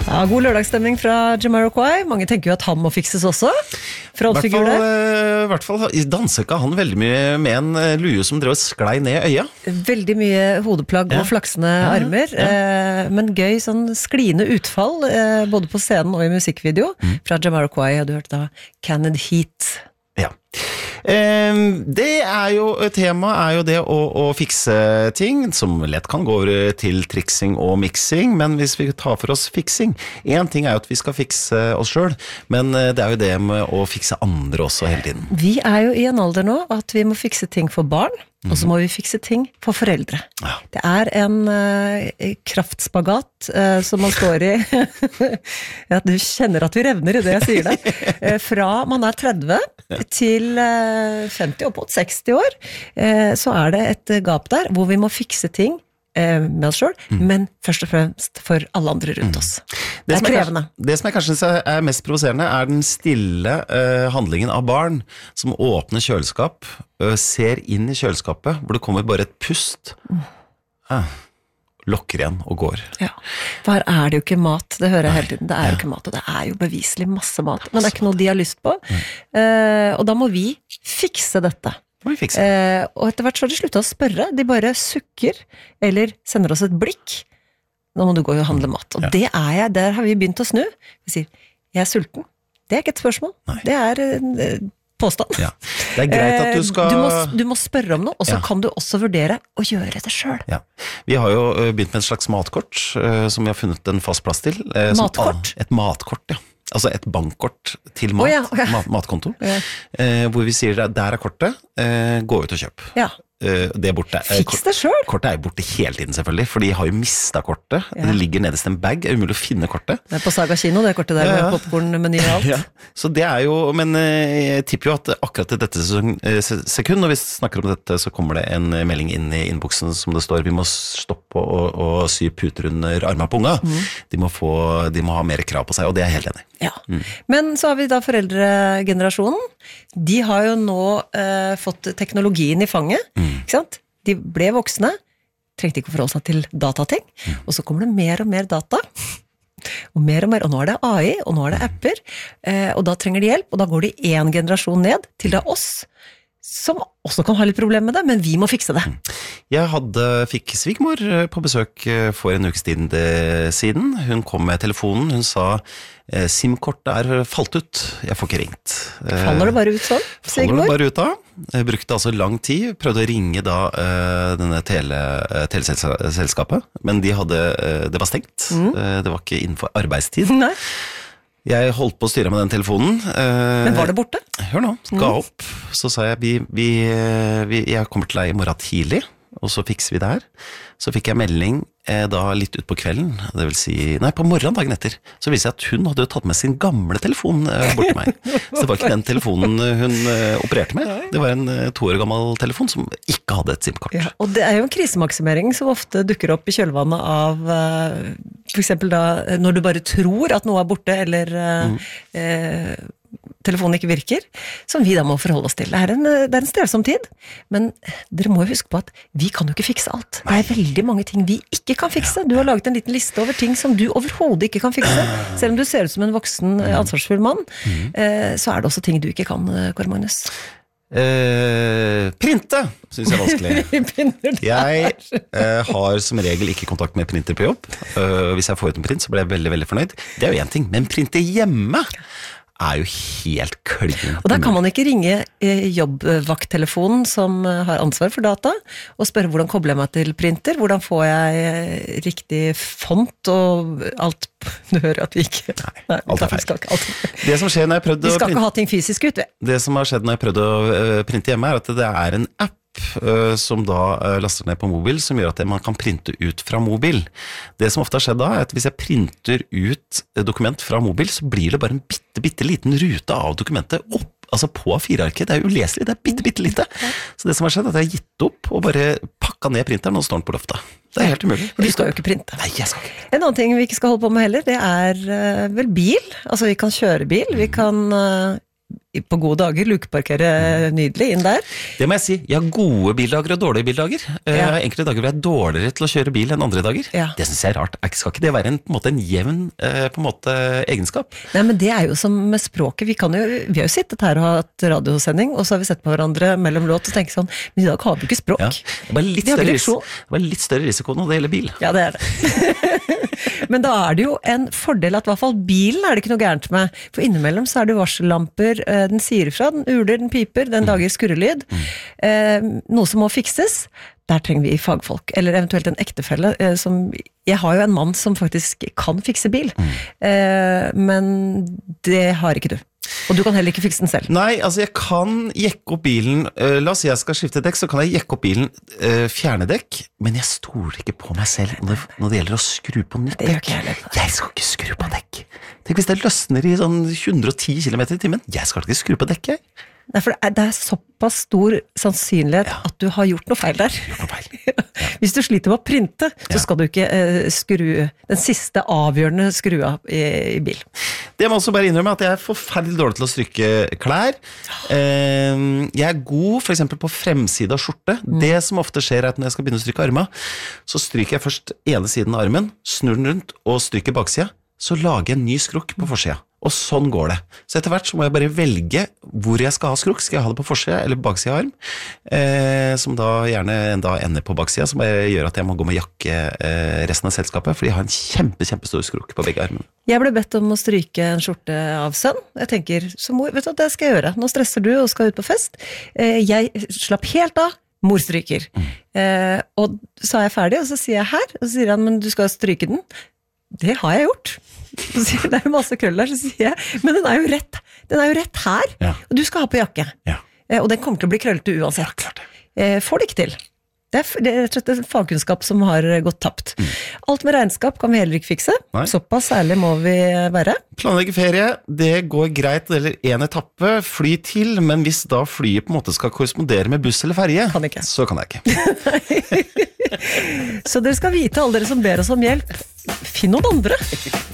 Ja, god lørdagsstemning fra Jamiroquai. Mange tenker jo at han må fikses også. Frontfigur der. I hvert fall danset ikke han veldig mye med en lue som drev og sklei ned i øya. Veldig mye hodeplagg og flaksende armer. Men gøy sånn skliende utfall, både på scenen og i musikkvideo. Fra Jamiroquai, og du hørte da Canned Heat. Ja. Det jo tema jo det å fikse ting som lett kan gå over til triksing og mixing, men hvis vi tar for oss fiksing, en ting jo at vi skal fikse oss selv, men det jo det med å fikse andre også hele tiden. Vi jo i en alder nå at vi må fikse ting for barn, og så må vi fikse ting for foreldre. Ja. Det en kraftspagat som man står i. Ja, du kjenner at vi revner i det jeg sier det. Fra man 30 til 50 opp mot 60 år, så det et gap der, hvor vi må fikse ting med oss selv, men først og fremst for alle andre rundt oss. Det krevende. Det som jeg kanskje mest provoserende den stille handlingen av barn som åpner kjøleskap, ser inn i kjøleskapet, hvor det kommer bare et pust, lokker igjen og går. Ja, for her det jo ikke mat, det hører jeg hele tiden, det jo ikke mat, og det jo beviselig masse mat, men det ikke noe de har lyst på, og da må vi fikse dette. Og etter hvert så har de sluttet å spørre, de bare sukker, eller sender oss et blikk, nå må du gå og handle mat, og det jeg, der har vi begynt å snu, vi sier, jeg sulten, det ikke et spørsmål, det en påstand. Ja. Det greit at du skal... Du må spørre om noe, og så kan du også vurdere å gjøre det selv. Ja. Vi har jo begynt med en slags matkort, som vi har funnet en fast plass til. Matkort? Et matkort, ja. Altså et bankkort til mat, matkonto, hvor vi sier, der kortet, gå ut og kjøp. Ja. Det borte. Fiks det selv? Kortet borte hele tiden selvfølgelig, for de har jo mistet kortet. Det ligger nederst en bag, umulig å finne kortet. Det på Saga Kino, det kortet der med popcorn-meny og alt. Ja. Så det jo, men jeg tipper jo at akkurat i dette sekund, når vi snakker om dette, så kommer det en melding inn i innboksen som det står, vi må stoppe og sy puter under armene på unga. De må ha mer krav på seg, og det jeg helt enig. Ja, men så har vi da foreldregenerasjonen. De har jo nå fått teknologien i fanget, ikke sant? De ble voksne, trengte ikke å forholde seg til datating, og så kommer det mer og mer data, og nå det AI, og nå det apper, og da trenger de hjelp, og da går de en generasjon ned til det oss, som også kan ha litt problem med det, men vi må fikse det. Jeg fikk svigermor på besøk for en ukes tid siden. Hun kom med telefonen, hun sa SIM-kortet falt ut, jeg får ikke ringt. Faller det bare ut sånn, svigermor? Faller det bare ut da. Jeg brukte altså lang tid, prøvde å ringe da denne teleselskapet, men det var stengt. Det var ikke innenfor arbeidstid. Nei. Jeg holdt på å styre med den telefonen. Men var det borte? Hør nå, ga opp. Så sa jeg, jeg kommer til deg i morgen tidlig, og så fikser vi det her. Så fikk jeg melding da litt ut på kvelden, det vil si, på morgenen dagen etter, så viser jeg at hun hadde tatt med sin gamle telefon bort til meg. Så det var ikke den telefonen hun opererte med, det var en 2 år gammel telefon som ikke hadde et SIM-kort. Ja, og det jo en krisemaksimering som ofte dukker opp i kjølvannet av, for eksempel da, når du bare tror at noe borte, eller telefonen ikke virker, som vi da må forholde oss til. Det en strevsom tid, men dere må jo huske på at vi kan jo ikke fikse alt. Det veldig mange ting vi ikke kan fikse. Du har laget en liten liste over ting som du overhodet ikke kan fikse. Selv om du ser ut som en voksen, ansvarsfull mann, så det også ting du ikke kan, Kåre Magnus. Printe synes jeg vanskelig. Jeg har som regel ikke kontakt med printer på jobb. Hvis jeg får ut en print, så blir jeg veldig, veldig fornøyd. Det jo en ting, men printe hjemme jo helt klin. Og da kan man ikke ringe jobbvakttelefonen som har ansvar for data, og spørre hvordan kobler jeg meg til printer, hvordan får jeg riktig font og alt. Du hører at vi ikke... Nei, alt feil. Det som skjer når jeg prøvde vi skal ikke ha ting fysisk ut. Det som har skjedd når jeg prøvde å printe hjemme at det en app som da laster ned på mobil, som gjør at man kan printe ut fra mobil. Det som ofte har skjedd da, at hvis jeg printer ut dokument fra mobil, så blir det bare en bitte liten rute av dokumentet opp, altså på A4-arket. Det uleselig, det bitte lite. Så det som har skjedd, at jeg har gitt opp og bare pakket ned printeren og står den på loftet. Det helt umulig. Du skal jo ikke printe. Nei, jeg skal ikke. En annen ting vi ikke skal holde på med heller, det vel bil. Altså vi kan kjøre bil, vi kan på gode dager lukeparkere nydelig inn der. Det må jeg si, jeg har gode bildager og dårlige bildager. Enkelte dager hvor jeg dårligere til å kjøre bil enn andre dager. Det synes jeg rart. Skal ikke det være på en jevn egenskap? Nei, men det jo som med språket. Vi har jo sittet her og hatt radiosending, og så har vi sett på hverandre mellom låt og tenkt sånn, men i dag har vi ikke språk. Det var litt større risiko når det gjelder bil. Ja, det det. Men da det jo en fordel at i hvert fall bilen det ikke noe gærent med, for innimellom så det jo varsellamper, den sier ifra, den uler, den piper, den lager skurrelyd, noe som må fikses. Der trenger vi fagfolk, eller eventuelt en ektefelle, jeg har jo en mann som faktisk kan fikse bil, men det har ikke du. Og du kan heller ikke fikse den selv. Nei, altså jeg kan jekke opp bilen, la oss si jeg skal skifte dekk, så kan jeg jekke opp bilen, fjerne dekk, men jeg stoler ikke på meg selv når det gjelder å skru på nytt dekk. Jeg skal ikke skru på dekk. Tenk hvis det løsner i sånn 110 km i timen, jeg skal ikke skru på dekk, jeg. Nei, for det såpass stor sannsynlighet at du har gjort noe feil der. Hvis du sliter med å printe, så skal du ikke skru den siste avgjørende skrua i bil. Det må også bare innrømme at jeg forferdelig dårlig til å stryke klær. Jeg god for eksempel på fremside av skjorte. Det som ofte skjer at når jeg skal begynne å stryke armen, så stryker jeg først ene siden av armen, snur den rundt og stryker baksida, så lager jeg en ny skrukk på forsida. Og sånn går det. Så etter hvert så må jeg bare velge hvor jeg skal ha skrukk. Skal jeg ha det på forsida eller på baksida av arm? Som da gjerne ender på baksida, som gjør at jeg må gå med jakke resten av selskapet, fordi jeg har en kjempestor skrukk på begge armene. Jeg ble bedt om å stryke en skjorte av sønn. Jeg tenker, så mor, vet du hva, det skal jeg gjøre. Nå stresser du og skal ut på fest. Jeg slapp helt av. Mor stryker. Og så jeg ferdig, og så sier jeg her, og så sier han, men du skal stryke den. Det har jeg gjort. Så sier jeg, det jo masse krøll der, så sier jeg, men den jo rett her, og du skal ha på jakke. Og den kommer til å bli krøllete uansett. Får det ikke til. Det rett og slett en fagkunnskap som har gått tapt. Alt med regnskap kan vi heller ikke fikse. Såpass særlig må vi være. Planlegge ferie, det går greit eller en etappe, fly til, men hvis da flyet på en måte skal korrespondere med buss eller ferje, så kan jeg ikke. Så dere skal vite, alle dere som ber oss om hjelp, finn noen andre.